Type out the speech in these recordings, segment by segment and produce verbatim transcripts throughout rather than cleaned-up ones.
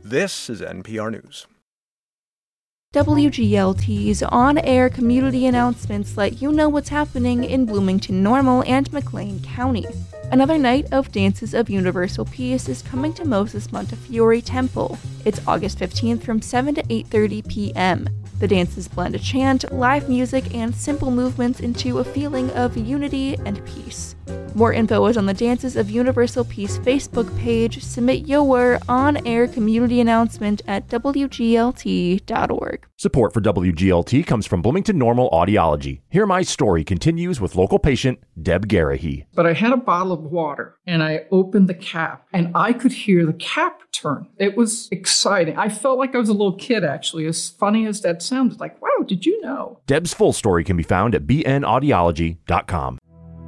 This is N P R News. W G L T's on-air community announcements let you know what's happening in Bloomington Normal and McLean County. Another night of Dances of Universal Peace is coming to Moses Montefiore Temple. It's August fifteenth from seven to eight thirty p.m. The dances blend a chant, live music, and simple movements into a feeling of unity and peace. More info is on the Dances of Universal Peace Facebook page. Submit your on-air community announcement at W G L T dot org. Support for W G L T comes from Bloomington Normal Audiology. Hear My Story continues with local patient Deb Garahy. But I had a bottle of water, and I opened the cap, and I could hear the cap turn. It was exciting. I felt like I was a little kid, actually, as funny as that sounds. Like, wow, did you know? Deb's full story can be found at b n audiology dot com.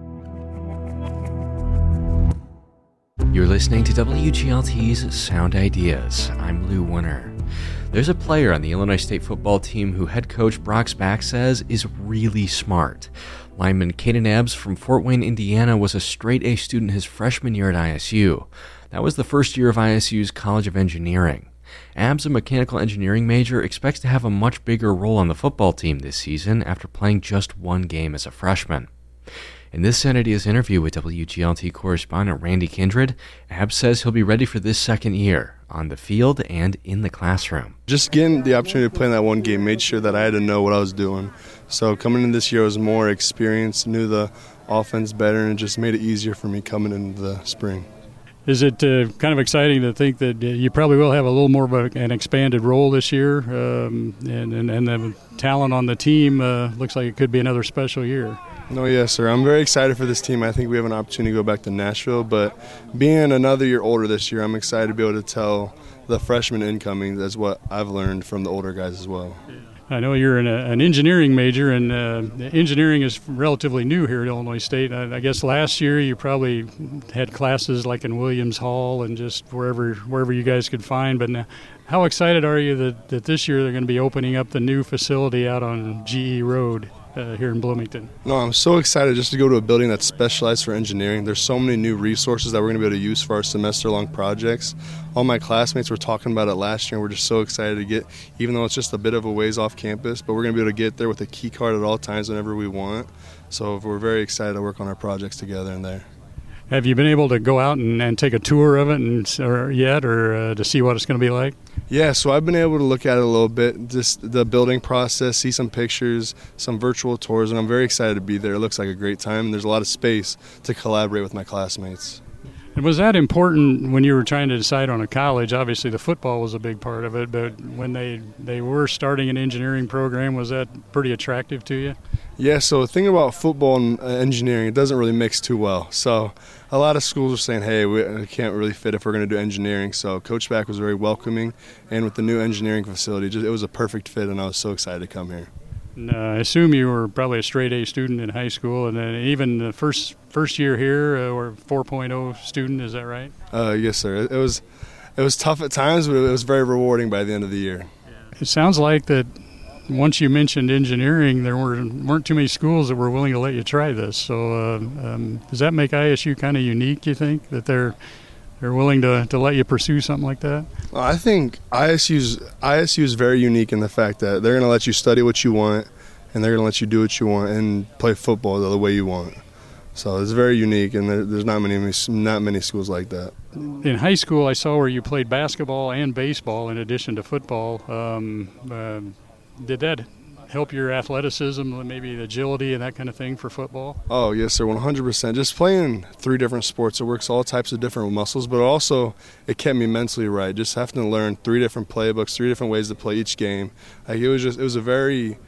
You're listening to W G L T's Sound Ideas. I'm Lou Winner. There's a player on the Illinois State football team who head coach Brock Spack says is really smart. Lineman Caden Ebbs from Fort Wayne, Indiana was a straight-A student his freshman year at I S U. That was the first year of I S U's College of Engineering. Ebbs, a mechanical engineering major, expects to have a much bigger role on the football team this season after playing just one game as a freshman. In this Sound Ideas interview with W G L T correspondent Randy Kindred, Ebbs says he'll be ready for this second year, on the field and in the classroom. Just getting the opportunity to play in that one game made sure that I had to know what I was doing. So coming in this year, I was more experienced, knew the offense better, and it just made it easier for me coming into the spring. Is it uh, kind of exciting to think that you probably will have a little more of a, an expanded role this year, um, and, and, and the talent on the team uh, looks like it could be another special year? No, yes, sir. I'm very excited for this team. I think we have an opportunity to go back to Nashville, but being another year older this year, I'm excited to be able to tell the freshmen incoming that's what I've learned from the older guys as well. Yeah. I know you're an, an engineering major, and uh, engineering is relatively new here at Illinois State. I, I guess last year you probably had classes like in Williams Hall and just wherever wherever you guys could find. But now, how excited are you that, that this year they're going to be opening up the new facility out on G E Road uh, here in Bloomington? No, I'm so excited just to go to a building that's specialized for engineering. There's so many new resources that we're going to be able to use for our semester-long projects. All my classmates were talking about it last year, and we're just so excited to get, even though it's just a bit of a ways off campus, but we're going to be able to get there with a key card at all times whenever we want. So we're very excited to work on our projects together in there. Have you been able to go out and, and take a tour of it and, or yet, or uh, to see what it's going to be like? Yeah, so I've been able to look at it a little bit, just the building process, see some pictures, some virtual tours, and I'm very excited to be there. It looks like a great time, and there's a lot of space to collaborate with my classmates. And was that important when you were trying to decide on a college? Obviously, the football was a big part of it, but when they, they were starting an engineering program, was that pretty attractive to you? Yeah, so the thing about football and engineering, it doesn't really mix too well. So a lot of schools are saying, hey, we can't really fit if we're going to do engineering. So Coach Spack was very welcoming, and with the new engineering facility, just, it was a perfect fit, and I was so excited to come here. And, uh, I assume you were probably a straight-A student in high school, and then even the first first year here, uh, or four point oh student, is that right? Uh, yes, sir. It, it was it was tough at times, but it was very rewarding by the end of the year. It sounds like that once you mentioned engineering, there weren't, weren't too many schools that were willing to let you try this. So uh, um, does that make I S U kind of unique, you think, that they're they're willing to, to let you pursue something like that? Well, I think I S U's I S U is very unique in the fact that they're going to let you study what you want, and they're going to let you do what you want and play football the way you want. So it's very unique, and there, there's not many not many schools like that. In high school, I saw where you played basketball and baseball in addition to football. Um, uh, did that help your athleticism, maybe the agility and that kind of thing for football? Oh, yes, sir, one hundred percent. Just playing three different sports, it works all types of different muscles, but also it kept me mentally right. Just having to learn three different playbooks, three different ways to play each game. Like it was just, it was a very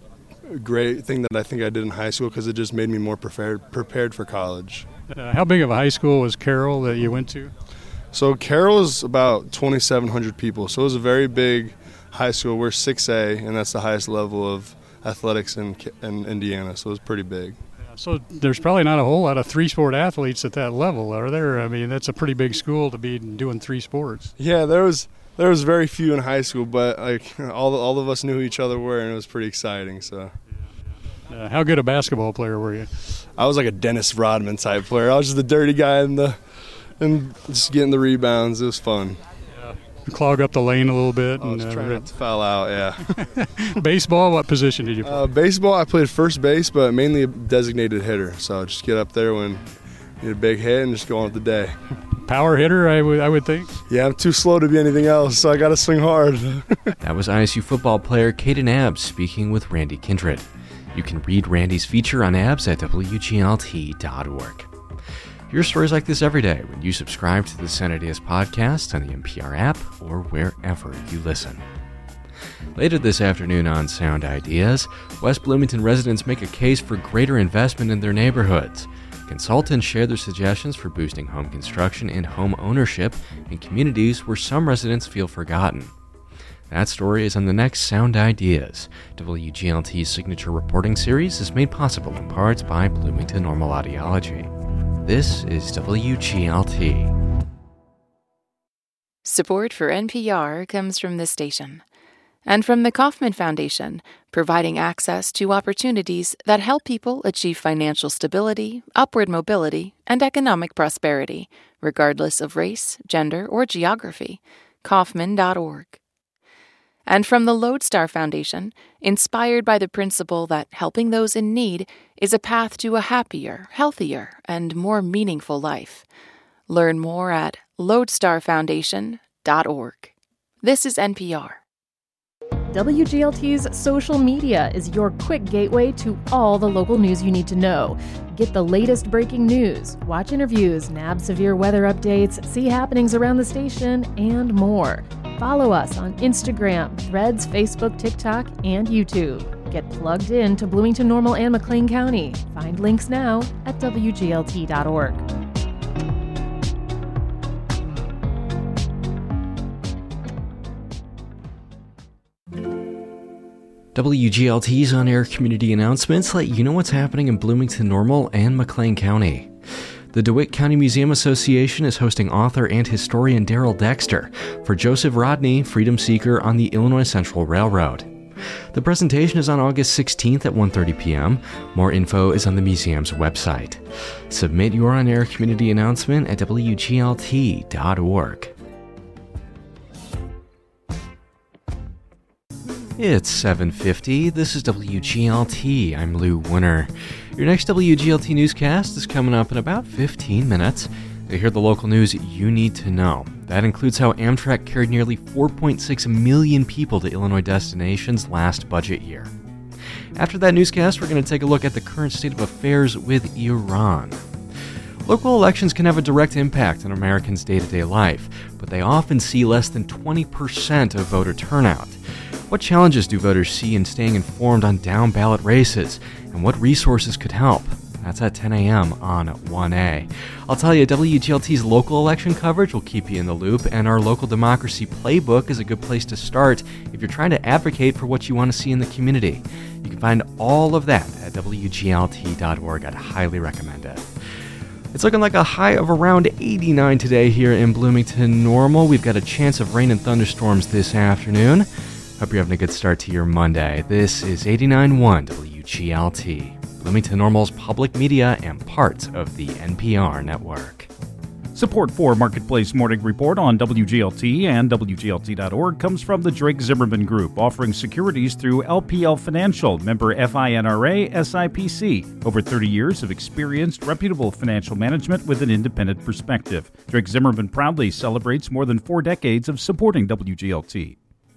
great thing that I think I did in high school because it just made me more prepared prepared for college. Uh, how big of a high school was Carroll that you went to? So Carroll is about twenty-seven hundred people, so it was a very big high school. We're six A, and that's the highest level of athletics in, in Indiana, so it was pretty big. Yeah, so there's probably not a whole lot of three-sport athletes at that level, are there? I mean, that's a pretty big school to be doing three sports. Yeah, there was there was very few in high school, but like all all of us knew who each other were, and it was pretty exciting. So. Uh, how good a basketball player were you? I was like a Dennis Rodman type player. I was just the dirty guy and the and just getting the rebounds. It was fun. Yeah. clog up the lane a little bit. I was and, uh, trying not to foul out, yeah. Baseball, what position did you play? Uh, baseball, I played first base, but mainly a designated hitter. So just get up there when you need a big hit and just go on with the day. Power hitter, I would, I would think. Yeah, I'm too slow to be anything else, so I got to swing hard. That was I S U football player Caden Abbs speaking with Randy Kindred. You can read Randy's feature on Abbs at W G L T dot org. Hear stories like this every day when you subscribe to the Sound Ideas podcast on the N P R app or wherever you listen. Later this afternoon on Sound Ideas, West Bloomington residents make a case for greater investment in their neighborhoods. Consultants share their suggestions for boosting home construction and home ownership in communities where some residents feel forgotten. That story is on the next Sound Ideas. W G L T's signature reporting series is made possible in part by Bloomington Normal Audiology. This is W G L T. Support for N P R comes from this station and from the Kauffman Foundation, providing access to opportunities that help people achieve financial stability, upward mobility, and economic prosperity, regardless of race, gender, or geography. Kauffman dot org. And from the Lodestar Foundation, inspired by the principle that helping those in need is a path to a happier, healthier, and more meaningful life. Learn more at lodestar foundation dot org. This is N P R. W G L T's social media is your quick gateway to all the local news you need to know. Get the latest breaking news, watch interviews, nab severe weather updates, see happenings around the station, and more. Follow us on Instagram, Threads, Facebook, TikTok, and YouTube. Get plugged in to Bloomington Normal and McLean County. Find links now at W G L T dot org. W G L T's on-air community announcements let you know what's happening in Bloomington Normal and McLean County. The DeWitt County Museum Association is hosting author and historian Daryl Dexter for Joseph Rodney, Freedom Seeker on the Illinois Central Railroad. The presentation is on August sixteenth at one thirty p.m. More info is on the museum's website. Submit your on-air community announcement at W G L T dot org. It's seven fifty. This is W G L T. I'm Lou Winner. Your next W G L T newscast is coming up in about fifteen minutes. To hear the local news you need to know. That includes how Amtrak carried nearly four point six million people to Illinois destinations last budget year. After that newscast, we're going to take a look at the current state of affairs with Iran. Local elections can have a direct impact on Americans' day-to-day life, but they often see less than twenty percent of voter turnout. What challenges do voters see in staying informed on down-ballot races, and what resources could help? That's at ten a.m. on one A. I'll tell you, W G L T's local election coverage will keep you in the loop, and our local democracy playbook is a good place to start if you're trying to advocate for what you want to see in the community. You can find all of that at W G L T dot org. I'd highly recommend it. It's looking like a high of around eighty-nine today here in Bloomington Normal. We've got a chance of rain and thunderstorms this afternoon. Hope you're having a good start to your Monday. This is eighty-nine point one W G L T, Bloomington Normal's public media and part of the N P R network. Support for Marketplace Morning Report on W G L T and W G L T dot org comes from the Drake Zimmerman Group, offering securities through L P L Financial, member FINRA, S I P C. Over thirty years of experienced, reputable financial management with an independent perspective. Drake Zimmerman proudly celebrates more than four decades of supporting W G L T.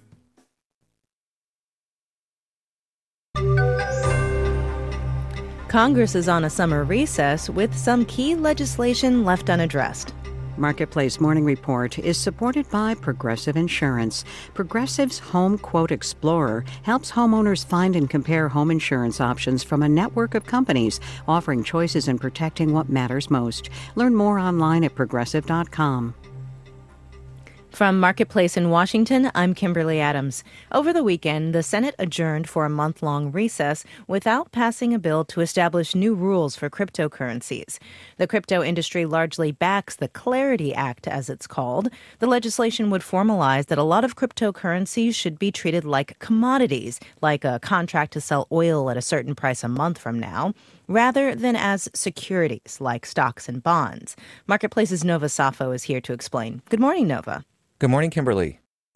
Congress is on a summer recess with some key legislation left unaddressed. Marketplace Morning Report is supported by Progressive Insurance. Progressive's Home Quote Explorer helps homeowners find and compare home insurance options from a network of companies, offering choices and protecting what matters most. Learn more online at progressive dot com. From Marketplace in Washington, I'm Kimberly Adams. Over the weekend, the Senate adjourned for a month-long recess without passing a bill to establish new rules for cryptocurrencies. The crypto industry largely backs the Clarity Act, as it's called. The legislation would formalize that a lot of cryptocurrencies should be treated like commodities, like a contract to sell oil at a certain price a month from now, rather than as securities, like stocks and bonds. Marketplace's Nova Safo is here to explain. Good morning, Nova. Good morning, Kimberly.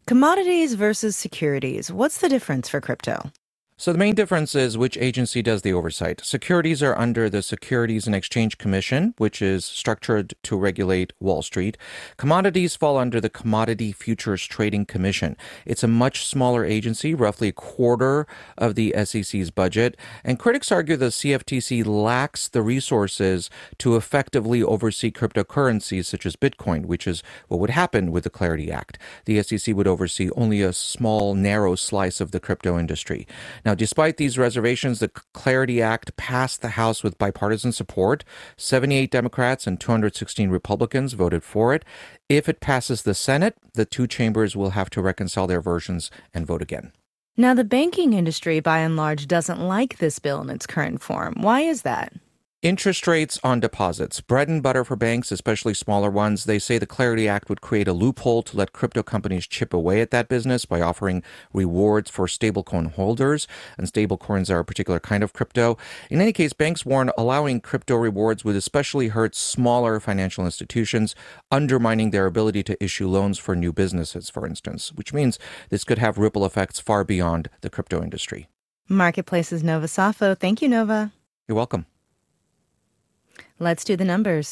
Commodities versus securities. What's the difference for crypto? So the main difference is which agency does the oversight. Securities are under the Securities and Exchange Commission, which is structured to regulate Wall Street. Commodities fall under the Commodity Futures Trading Commission. It's a much smaller agency, roughly a quarter of the S E C's budget. And critics argue the C F T C lacks the resources to effectively oversee cryptocurrencies such as Bitcoin, which is what would happen with the Clarity Act. The S E C would oversee only a small, narrow slice of the crypto industry. Now, despite these reservations, the Clarity Act passed the House with bipartisan support. seventy-eight Democrats and two hundred sixteen Republicans voted for it. If it passes the Senate, the two chambers will have to reconcile their versions and vote again. Now, the banking industry, by and large, doesn't like this bill in its current form. Why is that? Interest rates on deposits. Bread and butter for banks, especially smaller ones. They say the Clarity Act would create a loophole to let crypto companies chip away at that business by offering rewards for stablecoin holders. And stablecoins are a particular kind of crypto. In any case, banks warn allowing crypto rewards would especially hurt smaller financial institutions, undermining their ability to issue loans for new businesses, for instance, which means this could have ripple effects far beyond the crypto industry. Marketplace's Nova Safo. Thank you, Nova. You're welcome. Let's do the numbers.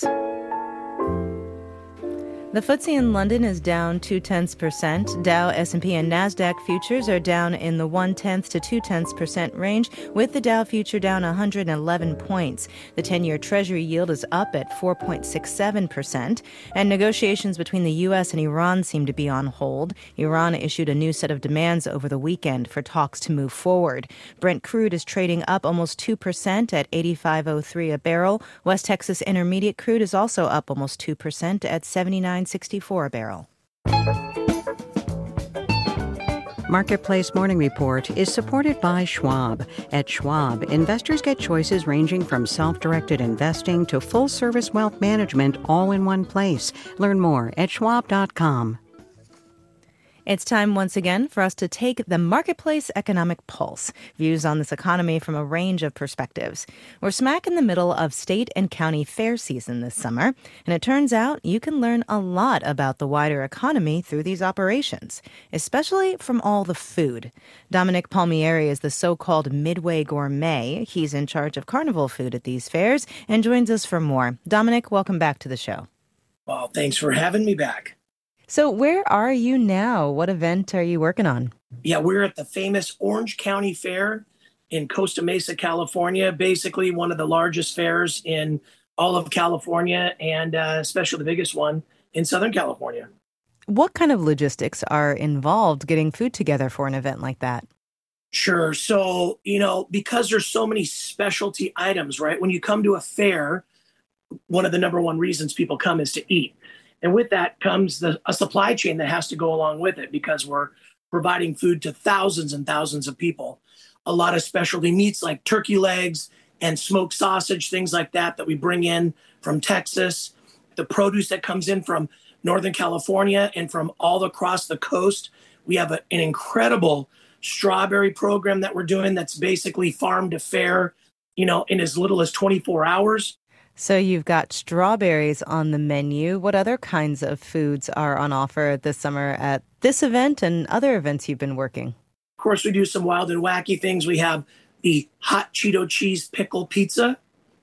The F T S E in London is down two-tenths percent. Dow, S and P, and NASDAQ futures are down in the one-tenth to two-tenths percent range, with the Dow future down one hundred eleven points. The ten-year Treasury yield is up at four point six seven percent, and negotiations between the U S and Iran seem to be on hold. Iran issued a new set of demands over the weekend for talks to move forward. Brent crude is trading up almost two percent at eighty-five oh three a barrel. West Texas Intermediate crude is also up almost two percent at seventy-nine sixty-four a barrel. Marketplace Morning Report is supported by Schwab. At Schwab, investors get choices ranging from self-directed investing to full-service wealth management all in one place. Learn more at schwab dot com. It's time once again for us to take the Marketplace Economic Pulse, views on this economy from a range of perspectives. We're smack in the middle of state and county fair season this summer, and it turns out you can learn a lot about the wider economy through these operations, especially from all the food. Dominic Palmieri is the so-called Midway Gourmet. He's in charge of carnival food at these fairs and joins us for more. Dominic, welcome back to the show. Well, thanks for having me back. So where are you now? What event are you working on? Yeah, we're at the famous Orange County Fair in Costa Mesa, California, basically one of the largest fairs in all of California and uh, especially the biggest one in Southern California. What kind of logistics are involved getting food together for an event like that? Sure. So, you know, because there's so many specialty items, right? When you come to a fair, one of the number one reasons people come is to eat. And with that comes the, a supply chain that has to go along with it because we're providing food to thousands and thousands of people. A lot of specialty meats like turkey legs and smoked sausage, things like that, that we bring in from Texas. The produce that comes in from Northern California and from all across the coast. We have a, an incredible strawberry program that we're doing that's basically farm to fair, you know, in as little as twenty-four hours. So you've got strawberries on the menu. What other kinds of foods are on offer this summer at this event and other events you've been working? Of course, we do some wild and wacky things. We have the hot Cheeto cheese pickle pizza.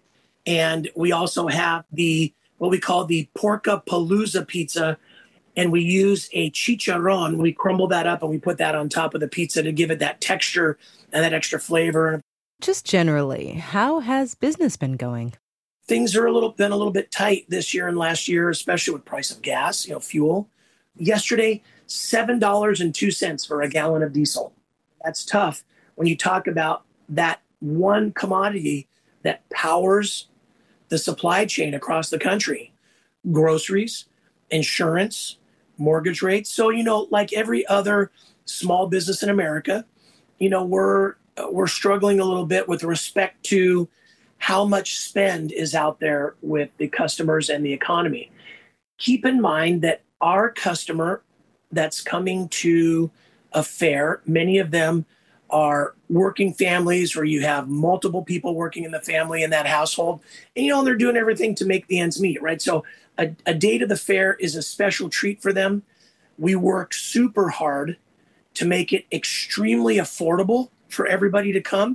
And we also have the what we call the Porca Palooza pizza. And we use a chicharron. We crumble that up and we put that on top of the pizza to give it that texture and that extra flavor. Just generally, how has business been going? Things are a little been a little bit tight this year and last year, especially with price of gas, you know, fuel. Yesterday, seven dollars and two cents for a gallon of diesel. That's tough when you talk about that one commodity that powers the supply chain across the country. Groceries, insurance, mortgage rates. So, you know, like every other small business in America, you know, we're we're struggling a little bit with respect to how much spend is out there with the customers and the economy. Keep in mind that our customer that's coming to a fair, many of them are working families where you have multiple people working in the family in that household. And, you know, they're doing everything to make the ends meet, right? So a, a day to the fair is a special treat for them. We work super hard to make it extremely affordable for everybody to come.